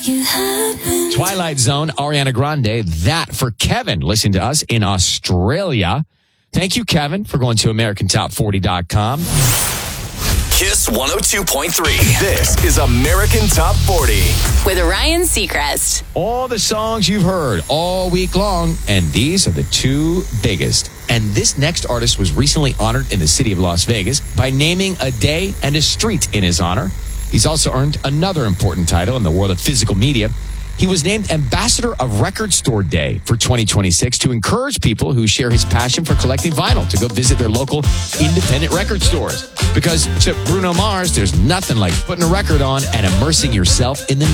Twilight Zone, Ariana Grande. That for Kevin, listening to us in Australia. Thank you, Kevin, for going to AmericanTop40.com. Kiss 102.3. This is American Top 40. With Ryan Seacrest. All the songs you've heard all week long, and these are the two biggest. And this next artist was recently honored in the city of Las Vegas by naming a day and a street in his honor. He's also earned another important title in the world of physical media. He was named Ambassador of Record Store Day for 2026 to encourage people who share his passion for collecting vinyl to go visit their local independent record stores. Because to Bruno Mars, there's nothing like putting a record on and immersing yourself in the